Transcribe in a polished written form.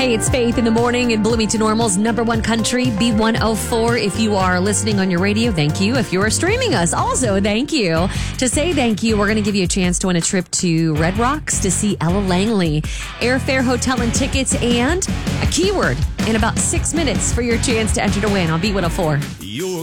Hey, it's Faith in the Morning in Bloomington Normal's number one country, B104. If you are listening on your radio, thank you. If you are streaming us, also thank you. To say thank you, we're going to give you a chance to win a trip to Red Rocks to see Ella Langley. Airfare, hotel, and tickets, and a keyword in about 6 minutes for your chance to enter to win on B104.